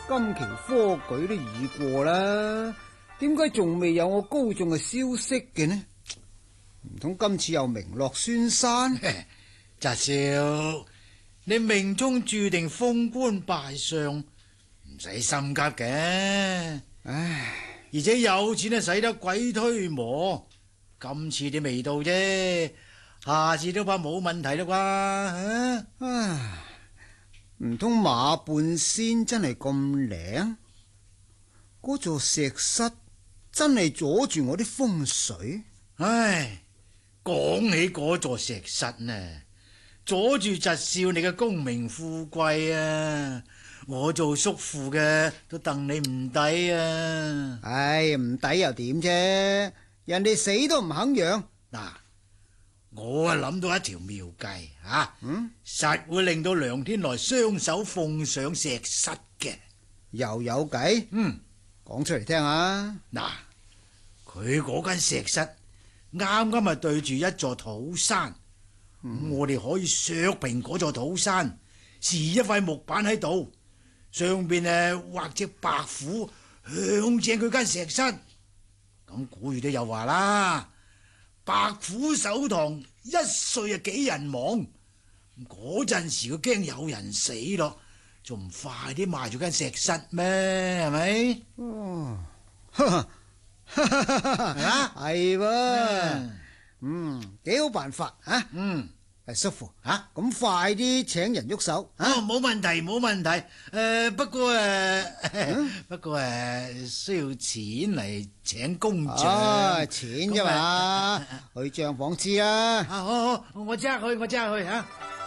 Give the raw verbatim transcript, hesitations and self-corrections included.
今期科舉都已過啦，點解仲未有我高中嘅消息嘅呢？唔通今次又名落孫山？ 澤少，你命中注定封官拜相，唔使心急嘅。 唉， 而且有錢都使得鬼推磨，今次你未到啫，下次都怕冇問題啦啩？ 唉，唔通馬半仙真係咁靈？嗰座石室真係阻住我啲風水？ 唉，講起嗰座石室呢，阻住侄少你嘅功名富貴啊！我做叔父嘅都戥你唔抵啊！ 唉，唔抵又點啫？人哋死都唔肯讓。 嗱，我啊諗到一條妙計啊， 嗯， 實會令到梁天來雙手奉上石室嘅。 又有計？ 嗯， 講出嚟聽下。 嗱，佢嗰間石室啱啱係對住一座土山，咁、嗯、我哋可以削平嗰座土山，豎一塊木板喺度，上邊誒畫隻白虎向正佢間石室。咁古語都有話啦，白虎守堂，一歲啊幾人亡。嗰陣時佢驚有人死咯，仲唔快啲賣咗間石室咩？係咪？ 哦，係喎，嗯，幾好辦法啊！ 嗯， 誒，叔父啊， 咁快啲請人喐手啊！ 哦，冇問題，冇問題。誒，不過誒，不過誒，需要錢嚟請工匠。 啊，錢啫嘛，去賬房知啦。 啊，好好，我即刻去，我即刻去吓。